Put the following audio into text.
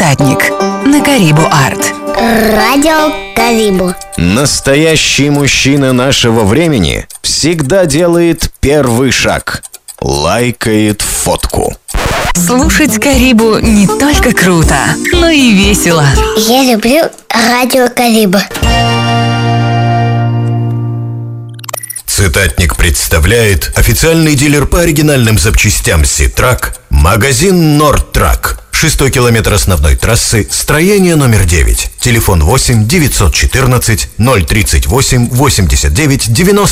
Цитатник на Карибу Арт. Радио Карибу. Настоящий мужчина нашего времени всегда делает первый шаг. Лайкает фотку. Слушать Карибу не только круто, но и весело. Я люблю радио Карибу. Цитатник представляет официальный дилер по оригинальным запчастям Ситрак, магазин Нордтрак. 6-й километр основной трассы, строение номер 9. Телефон 8 914 038 89 90.